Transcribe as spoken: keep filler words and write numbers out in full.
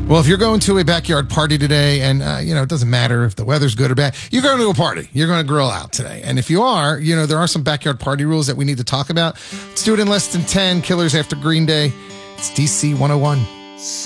Well, if you're going to a backyard party today, and, uh, you know, it doesn't matter if the weather's good or bad, you're going to a party. You're going to grill out today. And if you are, you know, there are some backyard party rules that we need to talk about. Let's do it in less than ten. Killers After Green Day. It's D C one oh one.